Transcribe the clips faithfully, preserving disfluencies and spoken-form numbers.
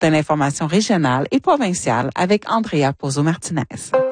de l'information régionale et provinciale avec Andrea Pozzo-Martinez.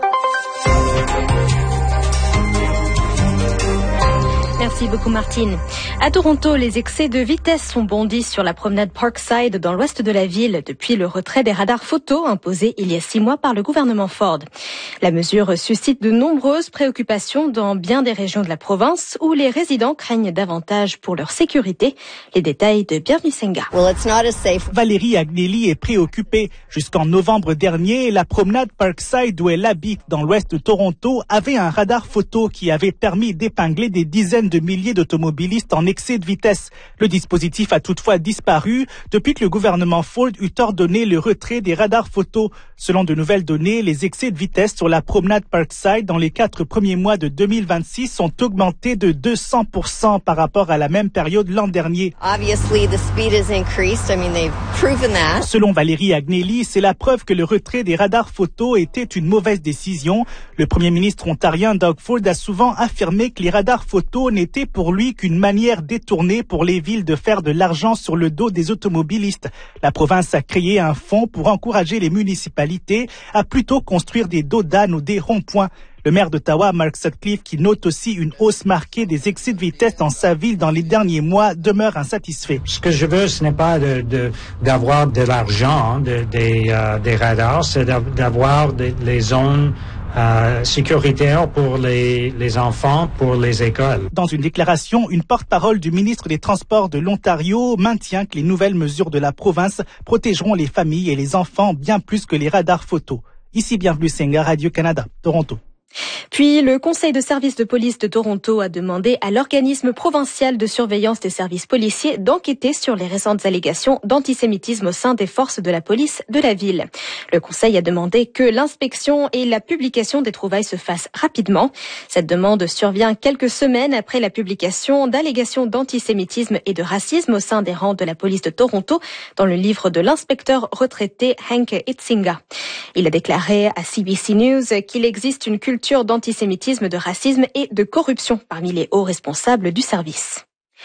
Merci beaucoup, Martine. À Toronto, les excès de vitesse ont bondi sur la promenade Parkside dans l'ouest de la ville depuis le retrait des radars photo imposés il y a six mois par le gouvernement Ford. La mesure suscite de nombreuses préoccupations dans bien des régions de la province où les résidents craignent davantage pour leur sécurité. Les détails de Bienvenue Senga. Well, it's not as safe. Valérie Agnelli est préoccupée. Jusqu'en novembre dernier, la promenade Parkside où elle habite dans l'ouest de Toronto avait un radar photo qui avait permis d'épingler des dizaines de milliers d'automobilistes en excès de vitesse. Le dispositif a toutefois disparu depuis que le gouvernement Ford eut ordonné le retrait des radars photos. Selon de nouvelles données, les excès de vitesse sur la promenade Parkside dans les quatre premiers mois de deux mille vingt-six ont augmenté de deux cents pour cent par rapport à la même période l'an dernier. Obviously, the speed has increased. I mean, they've proven that. Selon Valérie Agnelli, c'est la preuve que le retrait des radars photos était une mauvaise décision. Le premier ministre ontarien Doug Ford a souvent affirmé que les radars photos n'étaient pour lui qu'une manière détournée pour les villes de faire de l'argent sur le dos des automobilistes. La province a créé un fonds pour encourager les municipalités à plutôt construire des dos d'âne ou des ronds-points. Le maire d'Ottawa, Mark Sutcliffe, qui note aussi une hausse marquée des excès de vitesse dans sa ville dans les derniers mois, demeure insatisfait. Ce que je veux, ce n'est pas de, de, d'avoir de l'argent, hein, de, des, euh, des radars, c'est d'avoir des, les zones Euh, sécuritaire pour les, les enfants, pour les écoles. Dans une déclaration, une porte-parole du ministre des Transports de l'Ontario maintient que les nouvelles mesures de la province protégeront les familles et les enfants bien plus que les radars photos. Ici, Bienvenue Senga, Radio-Canada, Toronto. Puis, le Conseil de service de police de Toronto a demandé à l'organisme provincial de surveillance des services policiers d'enquêter sur les récentes allégations d'antisémitisme au sein des forces de la police de la ville. Le Conseil a demandé que l'inspection et la publication des trouvailles se fassent rapidement. Cette demande survient quelques semaines après la publication d'allégations d'antisémitisme et de racisme au sein des rangs de la police de Toronto dans le livre de l'inspecteur retraité Hank Itzinga. Il a déclaré à C B C News qu'il existe une culture d'antisémitisme, de racisme et de corruption parmi les hauts responsables du service.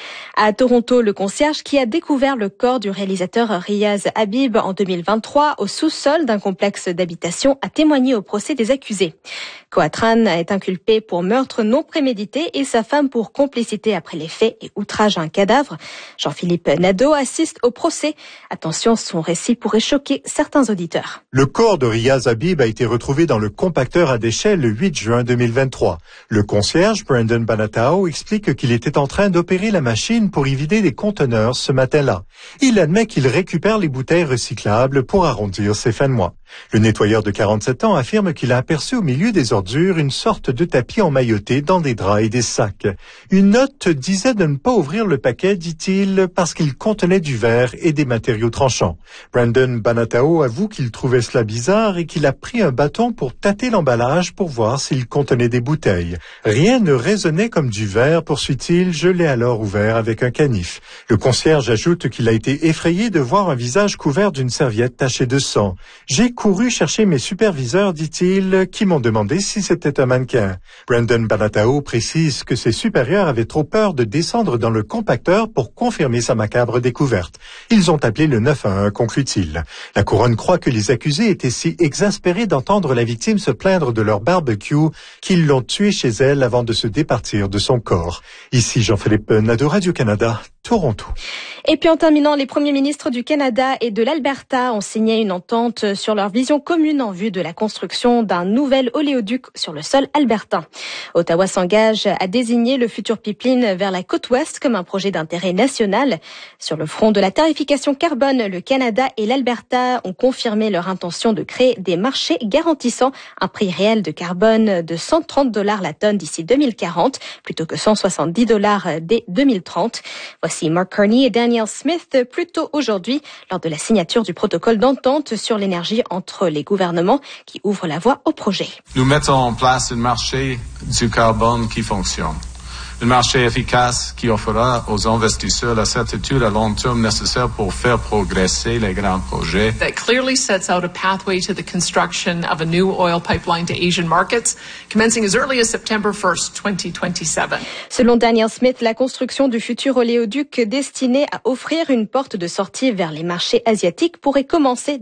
À Toronto, le concierge qui a découvert le corps du réalisateur Riaz Habib en deux mille vingt-trois au sous-sol d'un complexe d'habitation a témoigné au procès des accusés. Coatran est inculpé pour meurtre non prémédité et sa femme pour complicité après les faits et outrage à un cadavre. Jean-Philippe Nadeau assiste au procès. Attention, son récit pourrait choquer certains auditeurs. Le corps de Riaz Habib a été retrouvé dans le compacteur à déchets le huit juin deux mille vingt-trois. Le concierge, Brandon Banatao, explique qu'il était en train d'opérer la machine pour y vider des conteneurs ce matin-là. Il admet qu'il récupère les bouteilles recyclables pour arrondir ses fins de mois. Le nettoyeur de quarante-sept ans affirme qu'il a aperçu au milieu des ordures une sorte de tapis emmailloté dans des draps et des sacs. Une note disait de ne pas ouvrir le paquet, dit-il, parce qu'il contenait du verre et des matériaux tranchants. Brandon Banatao avoue qu'il trouvait cela bizarre et qu'il a pris un bâton pour tâter l'emballage pour voir s'il contenait des bouteilles. Rien ne résonnait comme du verre, poursuit-il, je l'ai alors ouvert avec un canif. Le concierge ajoute qu'il a été effrayé de voir un visage couvert d'une serviette tachée de sang. J'ai couru chercher mes superviseurs, dit-il, qui m'ont demandé si c'était un mannequin. Brandon Banatao précise que ses supérieurs avaient trop peur de descendre dans le compacteur pour confirmer sa macabre découverte. Ils ont appelé le neuf un un, conclut-il. La couronne croit que les accusés étaient si exaspérés d'entendre la victime se plaindre de leur barbecue qu'ils l'ont tuée chez elle avant de se départir de son corps. Ici Jean-Philippe Nadeau, Radio-Canada, Toronto. Et puis en terminant, les premiers ministres du Canada et de l'Alberta ont signé une entente sur leur vision commune en vue de la construction d'un nouvel oléoduc sur le sol albertain. Ottawa s'engage à désigner le futur pipeline vers la côte ouest comme un projet d'intérêt national. Sur le front de la tarification carbone, le Canada et l'Alberta ont confirmé leur intention de créer des marchés garantissant un prix réel de carbone de cent trente dollars la tonne d'ici deux mille quarante, plutôt que cent soixante-dix dollars dès deux mille trente. Voici Mark Carney et Danielle Smith plus tôt aujourd'hui lors de la signature du protocole d'entente sur l'énergie entre les gouvernements qui ouvre la voie au projet. Nous mettons en place un marché du carbone qui fonctionne. Un marché efficace qui offrira aux investisseurs la certitude à long terme nécessaire pour faire progresser les grands projets. That clearly sets out a pathway to the construction of a new oil pipeline to Asian markets, commencing as early as September first, twenty twenty-seven. Selon Danielle Smith, la construction du futur oléoduc destiné à offrir une porte de sortie vers les marchés asiatiques pourrait commencer